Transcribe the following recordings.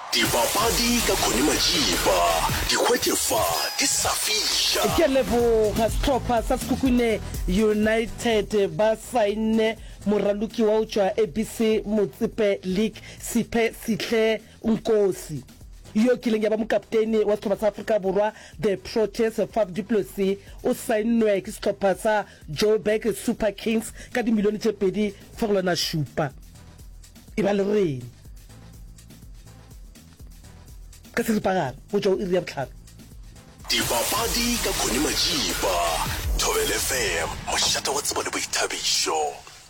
Dipapadi ka Connie Majiba, dikgwetlefa di sa fihla. Ke leboga setlhopha sa Sekhukhune United ba saine moraloki wa utswa ABC Motsepe League Siphe Sihle Nkosi yo kileng ya ba mokaptene wa setlhopha sa Afrika Borwa the Proteas Faf du Plessis o sainwe ke setlhopha sa Joburg Super Kings ka dimilione tse 2 forlona shupa e ba le reng ka se pagara go tswa o iri ya botlhano. Dipapadi ka Connie Majiba, Thobel FM, mošate wa tsebo le boithabišo.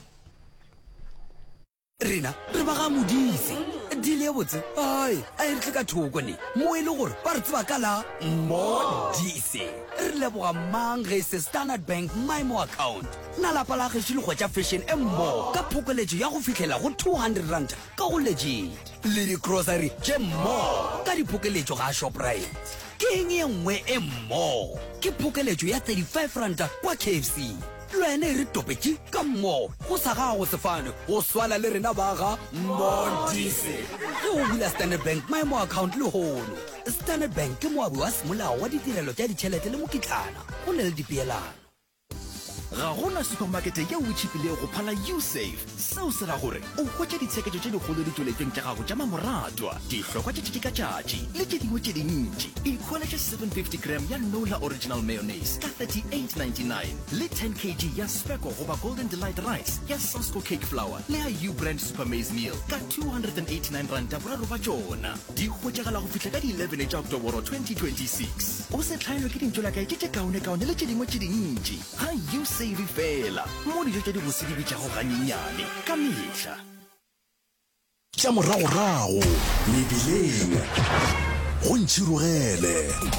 Rena re ba ga modise di le botse ai a re tle ka thoko ne mo ile gore ba re tseba kala modise re leboga mang ge se Standard Bank MyMo account na la pala ge le go tša fashion emmo ka phokoletšo ya go fihlela go 200 rand ka go legit le di grocery tše mmo ka diphokeletšo ga Shoprite ke eng ye nngwe emmo ke phokeletšo ya 35 rand kwa KFC lwene re topetše ka mmo go sa gago sefane go swala le rena ba ga modise ge o bula Standard Bank MyMo account le hono Standard Bank ke moabi wa semolao wa ditirelo tša ditšhelete le mokitlana go le dipeelano ga gona supermarket ya o tšhipile go phala USave seo se ra gore o hwetša ditsheketšo tše dikgolo di tsweletseng tša gago tša mamoratwa dihlokwa tše tše ka tšatši le tše dingwe tše dintši ikholetše 750 gram ya Nola Original Mayonnaise ka 38.99 le 10 kg ya Speco goba Golden Delight Rice ya Sasco Cake Flour le ya U-Brand Super Maize Meal ka 289 rand ya boraro ba tšona di hwetšagala go fihla ka di 11 tša Oktoboro 2026 o se tlhaelwe ke dintšolakae tše kaone le tše dingwe tše dintši ga save fela mo dijo tša dibose di bitšago ganyenyane ka mehla Tša moragorago mebileng go ntšhirogele.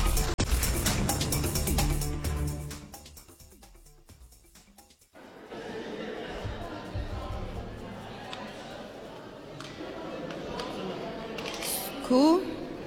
Cool.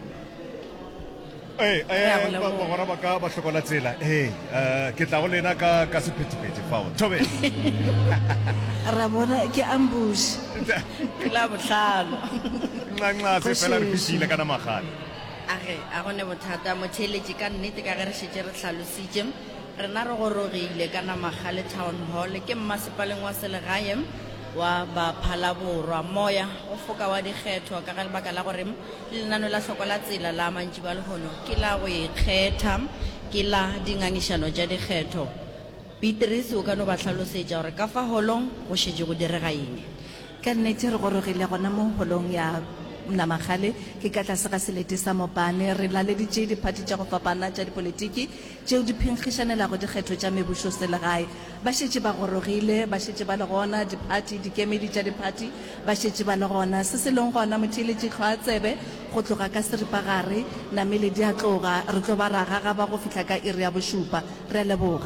Bagora ba ka ba hlokola tsela ke tla go lena ka sephethephethe fao Thobel Ra bona ke ambush la botlhano nna se fela re fihlile kana magana a gone bothata motheletši ka nnete ka ge re šetse re tlhalositše rena re gorogile kana magale town hall ke mmasepaleng wa selegae wa Baphala Borwa moya o foka wa dikgetho ka ga lebaka la gore lenano la hloko la tsela la mantši ba lehono ke la go ikgetha ke la dingangišano tša dikgetho Beatrice o ka no ba hlalosetša gore ka fa holong go šetse go direga eng ka nnete re gorogile gona mo holong ya Namagale ke ka tlase ga selete sa Mopane re laleditše diphathi tša go fapana tša dipolotiki tšeo di phenkgišanelago dikgetho tša mebušo selegae ba šetše ba gorogile ba šetše ba le gona diphathi dikemedi tša diphathi ba šetše ba le gona se se leng gona motheletši tlho a tsebe go tloga ka seripagare nameledi a tloga re tlo ba raga ga ba go fihla ka iri ya bošupa re a leboga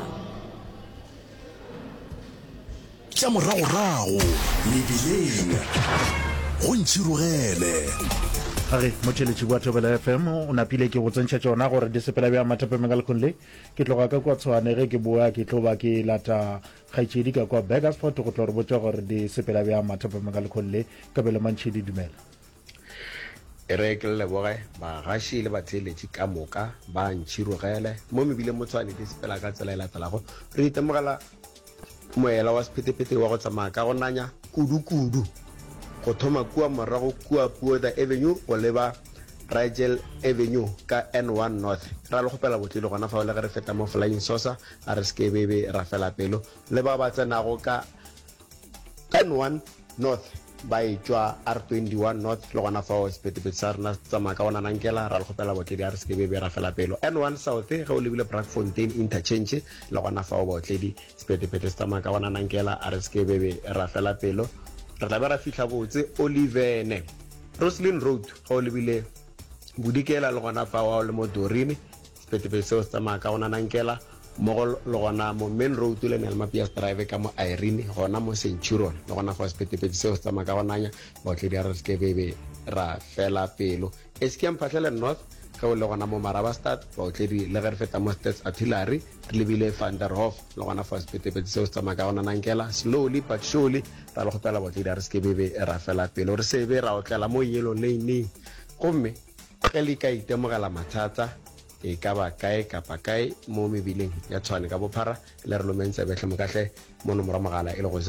Tša moragorago mebileng go ntšhirogele. Gare motheletši wa Thobela FM o napile ke go tsentšha tšona gore di sepela bja mathepe megalkhon le ke tloga ka kwa tshwane ge ke boa ke tlo ba ke lata kgaetšedi ka kwa Burgersfort go tlo re botša gore di sepela bja mathepe megalkhon le ka bele mantšhedi dumela re ke leboge bagaši le batheletši ka moka ba ntšhirogele mo mebile motshwane di sepela ka tsela e latelago re itemogela moela wa sephetephete wa go tsamaya ka go nanya kudu go thoma kua morago kua Puoda Avenue go leba Rigel Avenue ka N1 North ra le gopela botlile gona fa o le ge re feta mo Flying Saucer a re ske bebe ra fela pelo le ba ba tsenago ka N1 North ba etswa R21 North le gona fa o sephetephete sa rena tsamaya ka gona nankela ra le gopela botlile a re ske bebe ra fela pelo N1 South ge o lebile Brakfontein interchange le gona fa o botledi sephetephete sa tsamaya ka gona nankela a re ske bebe ra fela pelo re tla be ra fihla botse Olivene Roslyn Road ga o lebile Bodikela le gona fa wa le mo Dorini sephetephete seo se tsamaya ka gona nankela mo le gona mo Main Road le ne le Mapias Drive ka mo Irene gona mo Centurion le gona fa sephetephete seo se tsamaya ka gona nya botle di a re ske bebe ra fela pelo eske mphatlele North ga o le gona mo Marabastad botle di le ge re feta mo Stats Artillery re lebile Vanderhof le gona fa sephetephete seo se tsamaya ka gona nankela slowly but surely ra le gopela botle di a re ske bebe ra fela pelo re sebe ra o tlela mo Yellow Lane gomme ge le ka itemogela mathata e ka ba kae kapa kae mo mebileng ya tshwane ka bophara le re lomentse betlhe mokatlhe mo nomoro mogala e le go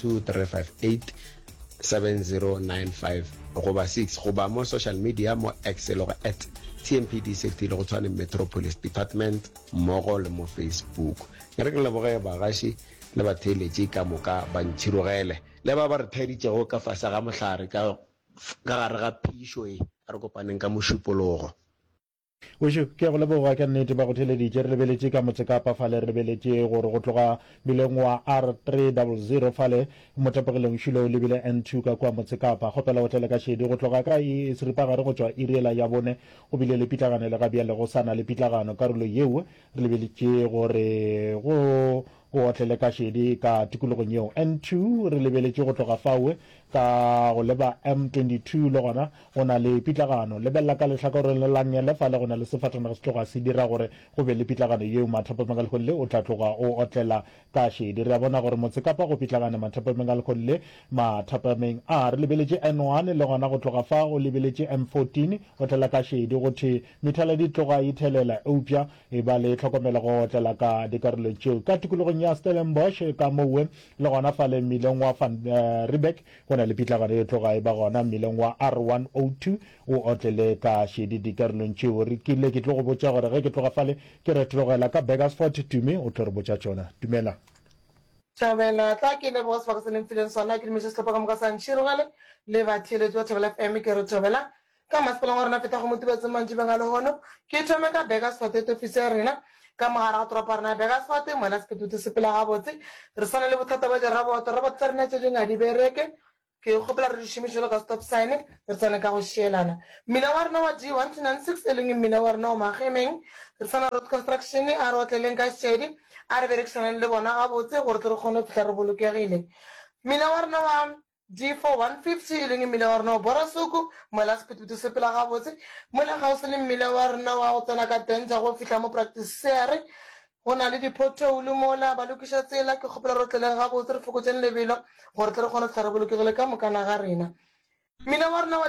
0123587095 goba 6 goba mo social media mo X le go @TMPD safety le go tshwane Metropolis Department mmogo le mo Facebook re ke leboge bagashi le batheletši ka moka ba ntšhirogele le ba re theditšego ka fasa ga mohlare ka gare ga phišo e a re kopaneng ka mošupologo Wesho ke go leboga ka nnete ba go theleditše re lebeletše ka Motsekapa fale re lebeletše gore go tloga mileng wa R300 fale motapogileng šilo lebile N2 ka kwa Motsekapa gopela go tlela ka šedi go tloga ka seripagare go tšwa iriela ya bone go bile le pitlagano le gabjale go sana le pitlagano karolo yeo re lebeletše gore go otlele ka šedi ka tikologong yeo N2 re lebeletše go tloga fawe ka go leba M22 le gona go na le pitlagano lebelela ka lehlakoreng le langele fale go na le sefatanaga se tloga se dira gore go be le pitlagano yeo mathapameng a lekgole o tla tloga o otlela ka šedi re a bona gore Motsekapa go pitlagana mathapameng a lekgole mathapameng a re lebeletše N1 le gona go tloga fa go lebeletše M14 otlela ka šedi go the methala di tloga ithelela eupša e ba le tlhokomela go otlela ka dikarolo tšeo ka tikologong ya Stellenbosch ka mowe le gona fale mileng wa Van Riebeeck go na le pitlagano e tloga e ba gona mileng wa R102 o otlele ka šedi dikarolong tšeo re kile ke tlo go botša gore ge ke tloga fale ke re tlogela ka Burgersfort Tume o tlo re botša tšona dumela Thabela tla ke le boss ba ka seneng fileng sona ke dimise setlhopha ka moka sa ntšhirogale le batheletši ba Thobela FM ke re thobela ka masepaleng wa rena feta go motibetse mantši banga le gono ke thome ka Burgersfort ofisi ya rena ka mogara ga toropa rena Burgersfort mola sepetute sepela gabotse re sana le bothata ba diraboto rabot tsa rena tse dingwe a di bereke ke gopela re di šomišele ka stop sign re tsane ka go šielana mmila wa rena wa G1296 e leng mmila wa rena wa Magemeng re sana road construction a re otleleng ka šedi a re berekisanang le bona gabotse gore tle re kgone go fitlha re bolokegile mmila wa rena wa G4150 e leng mmila wa rena wa Borasuku mola sepetute sepela gabotse mola ga o se le mmila wa rena wa go tsena ka danger go fitlha mo practice seare go na le di-pothole mola ba lokiša tsela ke kgopela re tleleng gabotse re fokotseng lebelo gore tle re kgone go fitlha re bolokegile ka mokana ga rena mmila wa rena wa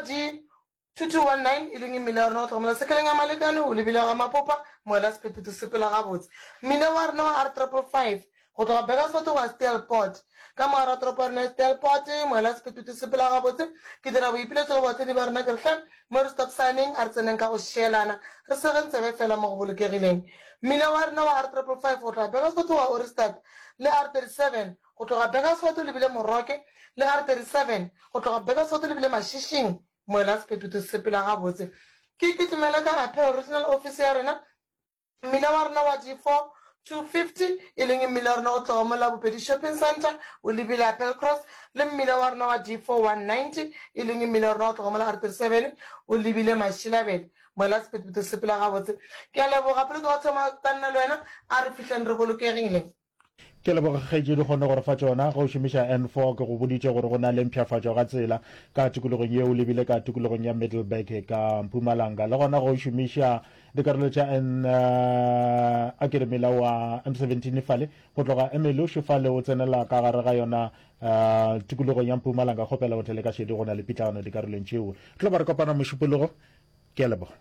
G2219 e leng mmila wa rena go tlhokomela sekeleng a malekane o lebile ga mapopa mola sepetute sepela gabotse mmila wa rena wa R555 go tloga Burgersfort wa Stelport ka mogara toropo rena Stelport mola sepetute sepela gabotse ke dira boipiletso go batledi ba rena ke retlhe mo re stop signing a re tseneng ka go šielana re segentsebe fela mo go bolokegileng mmila wa rena wa R555 go tloga Burgersfort wa Oristad le R37 go tloga Burgersfort lebile Moroke le R37 go tloga Burgersfort lebile Mashišing mola sepetute sepela gabotse ke iketlumela ka Appeal Regional Office ya rena mmila wa rena wa G4250 e leng mmila wa rena go tloga mola Bopedi Shopping Center o lebile Appeal Cross le mmila wa rena wa G4190 e leng mmila wa rena go tloga mola R37 o lebile Mashilabele mola sepetute sepela gabotse ke a leboga pele ke go thoma ka nna le wena a re fitlheng re bolokegile ke leboga kgaetšedi kgone gore fa tšona go šomiša N4 ke go boditše gore go na le mpšhafatšo ga tsela ka tikologong yeo lebile ka tikologong ya Middleburg ka Mpumalanga le gona go šomiša dikarolo tša a kere mela wa M17 fale go tloga emeloše fale o tsenela ka gare ga yona tikologong ya Mpumalanga kgopela go tlele ka šedi go na le pitlagano dikarolong tšeo tlo ba re kopana mošupologo ke a leboga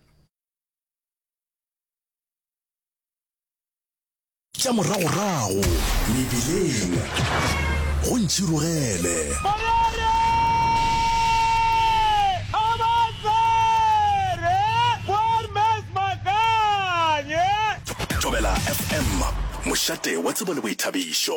tša moragorago mebileng go ntšhirogele Thobela FM mošate wa tsebo le boithabišo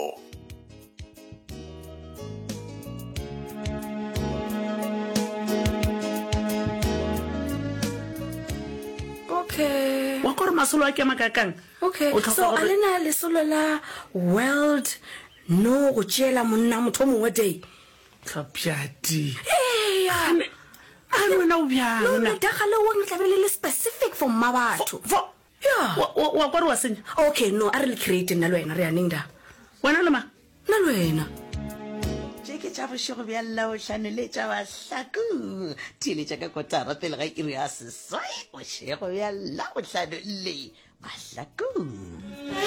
Okay. wa kore masolo a ke makakang Okay. O tlhoka So gore- a lena lesolo la world no go tšela monna motho o mongwe day. tlhapjadi Eya. a le wena o No, bjang no, dagale wa ntlabele le specific for mabatho. Yeah. wa kore wa senya Okay, no, a re le create nna le wena re yaneng da. wena le ma Nna le wena. ke tša bošego bja laošane le tša bahlaku theeletša ka kotara pele ga iri ya seswai bošego bja labohlano le bahlaku